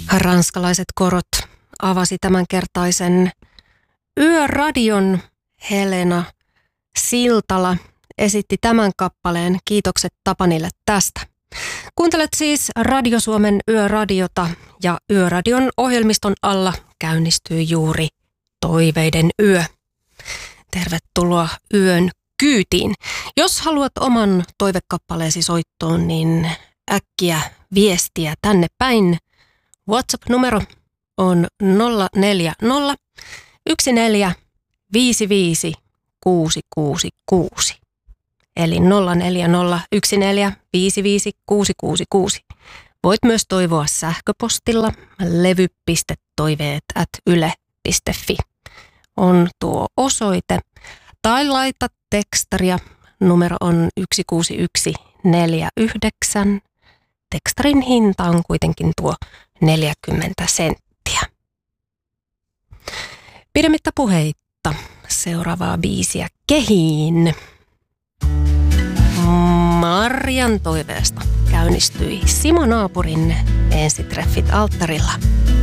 Ranskalaiset korot avasi tämänkertaisen yöradion. Helena Siltala esitti tämän kappaleen. Kiitokset Tapanille tästä. Kuuntelet siis Radio Suomen Yöradiota ja Yöradion ohjelmiston alla käynnistyy juuri Toiveiden yö. Tervetuloa yön kyytiin. Jos haluat oman toivekappaleesi soittoon, niin äkkiä viestiä tänne päin. WhatsApp-numero on 040 14 55 666. Eli 040 14 55 666. Voit myös toivoa sähköpostilla levy.toiveet@yle.fi on tuo osoite. Tai laita tekstaria. Numero on 16149. Tekstarin hinta on kuitenkin tuo 40 senttiä. Pidemmittä puheitta seuraavaa biisiä kehiin. Marjan toiveesta käynnistyi Simo Naapurin ensitreffit alttarilla.